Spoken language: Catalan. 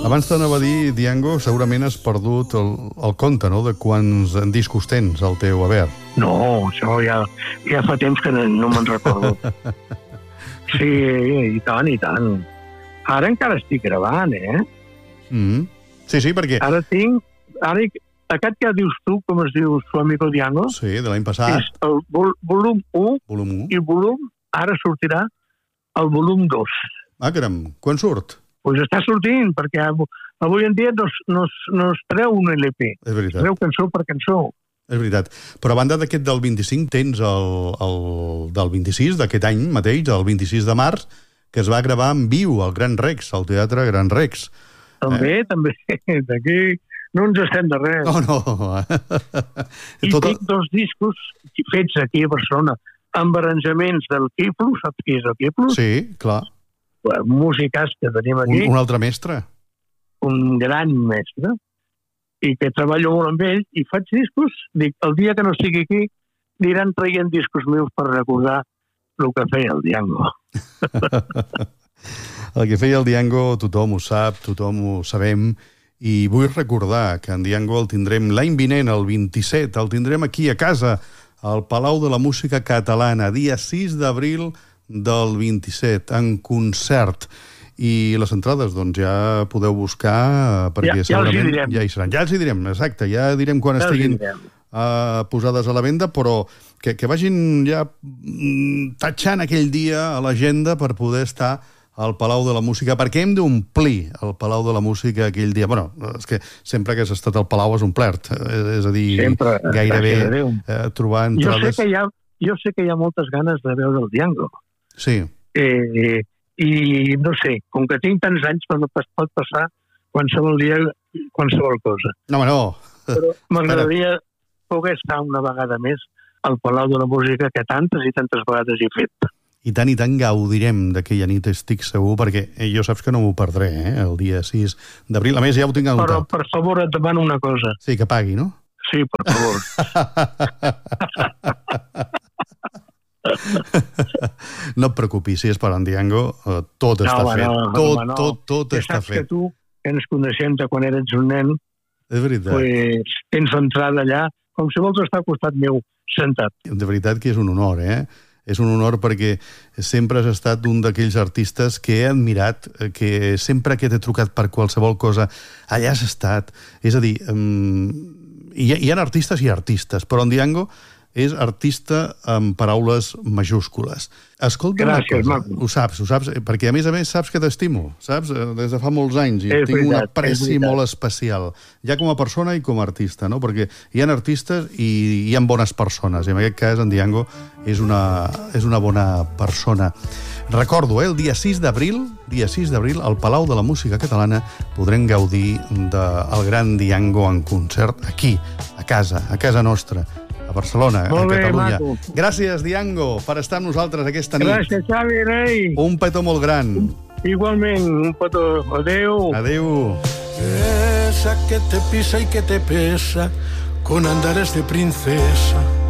Abans t'anava a dir, Diango, segurament has perdut el compte, no?, de quants discos tens al teu haver. No, això ja fa temps que no me'n recordo. Sí, i tant, i tant. Ara encara estic gravant, Sí, perquè... Ara aquest que dius tu, com es diu Su Amigo Diango? Sí, de l'any passat. És el volum 1, i ara sortirà el volum 2. Ah, caram, quan surt? Doncs està sortint, perquè avui en dia no es treu un LP. És veritat. Es treu cançó per cançó. És veritat. Però a banda d'aquest del 25, tens el del 26, d'aquest any mateix, el 26 de març, que es va gravar en viu al Gran Rex, al Teatre Gran Rex. També. D'aquí no ens estem de res. No. I tinc 2 discos fets aquí a Barcelona, amb arranjaments del Quiplo, saps qui és el Quiplo? Sí, clar. Músics que tenim aquí. Un altre mestre. Un gran mestre, i que treballo molt amb ell, i faig discos. Dic, el dia que no estigui aquí, aniran traient discos meus per recordar el que feia el Diango. El que feia el Diango tothom ho sap, tothom ho sabem, i vull recordar que en Diango el tindrem l'any vinent, el 27, el tindrem aquí a casa, al Palau de la Música Catalana, dia 6 d'abril del 27, en concert. I les entrades, doncs, ja podeu buscar, perquè segurament ja hi seran. Ja els hi direm, exacte, ja direm quan estiguin posades a la venda, però que vagin ja tatxant aquell dia a l'agenda per poder estar al Palau de la Música, perquè hem d'omplir el Palau de la Música aquell dia. Bueno, és que sempre que has estat al Palau has omplert, és a dir, sempre, gairebé trobar entrades... Jo sé que hi ha moltes ganes de veure el Diango. Sí. I no sé, com que tinc tants anys, pot passar qualsevol dia, qualsevol cosa. No. Però m'agradaria poder estar una vegada més al Palau de la Música, que tantes i tantes vegades he fet. I tant gaudirem d'aquella nit, estic segur, perquè jo saps que no m'ho perdré, el dia 6 d'abril. A més, ja ho tinc anotat. Però, per favor, et demano una cosa. Sí, que pagui, no? Sí, per favor. No et preocupis, si és per en Diango, tot està fet. Tot està fet. Saps que tu, que ens coneixem de quan eres un nen, és veritat, tens entrada allà, com si vols estar al costat meu, sentat. De veritat que és un honor, És un honor perquè sempre has estat un d'aquells artistes que he admirat, que sempre que t'he trucat per qualsevol cosa, allà has estat. És a dir, hi ha artistes i artistes, però en Diango és artista amb paraules majúscules. Escolta una cosa, ho saps, perquè a més saps que t'estimo, saps? Des de fa molts anys, i tinc un apreci molt especial, ja com a persona i com a artista, no? Perquè hi ha artistes i hi ha bones persones, i en aquest cas en Diango és una bona persona. Recordo, el dia 6 d'abril, al Palau de la Música Catalana, podrem gaudir del gran Diango en concert aquí, a casa nostra, a Barcelona, a Catalunya. Gràcies, Diango, per estar amb nosaltres aquesta nit. Gràcies, Xavi, rei. Un petó molt gran. Igualment, un petó. Adéu. Adéu. Esa que te pisa y que te pesa con andares de princesa.